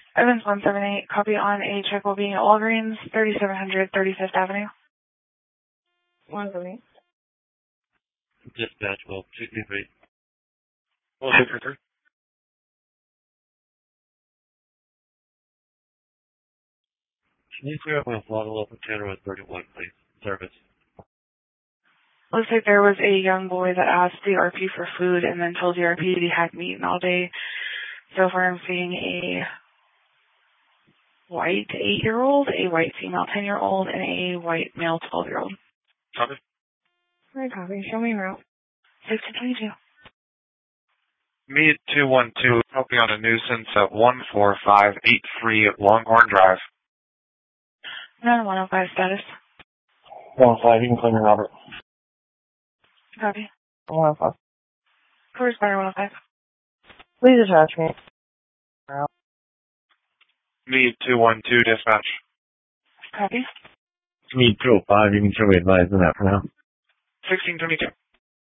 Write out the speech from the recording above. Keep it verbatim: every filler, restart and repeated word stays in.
Evans one seven eight, copy on a check while being at Walgreens, thirty-seven hundred thirty-fifth Avenue. one seven eight. Dispatch, well, two three three. one two three three. Can you clear up my throttle up Tanner one thirty-one, please? Service. Looks like there was a young boy that asked the R P for food and then told the R P that he hadn't eaten all day. So far I'm seeing a white eight-year-old, a white female ten-year-old, and a white male twelve-year-old. Copy. Alright, copy. Show me route. six two twenty-two. Me two one two, helping on a nuisance at one four five eight three Longhorn Drive. nine one oh five status. one oh five, you can claim me, Robert. Copy. one oh five. Correspondent one oh five. Please attach me. Me two one two, dispatch. Copy. Me two oh five, you can show me advise on that for now. sixteen twenty-two.